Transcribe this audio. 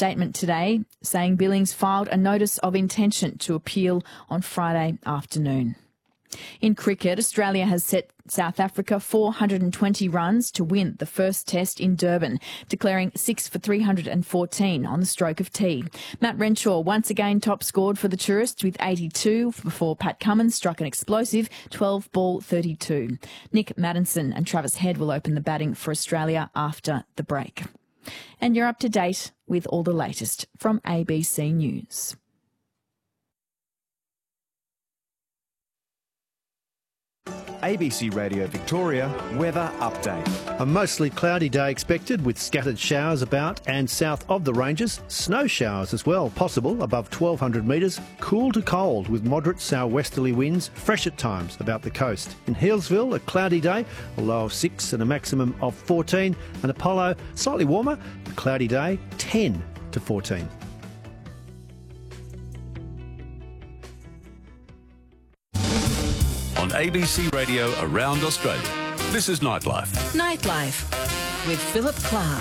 statement today saying Billings filed a notice of intention to appeal on Friday afternoon. In cricket, Australia has set South Africa 420 runs to win the first test in Durban, declaring 6 for 314 on the stroke of tea. Matt Renshaw once again top scored for the tourists with 82 before Pat Cummins struck an explosive 12-ball 32. Nick Maddinson and Travis Head will open the batting for Australia after the break. And you're up to date with all the latest from ABC News. ABC Radio Victoria weather update. A mostly cloudy day expected with scattered showers about and south of the ranges. Snow showers as well possible above 1,200 metres. Cool to cold with moderate southwesterly winds, fresh at times about the coast. In Healesville, a cloudy day, a low of 6 and a maximum of 14. And Apollo, slightly warmer, a cloudy day, 10 to 14. On ABC Radio around Australia, this is Nightlife. Nightlife with Philip Clark.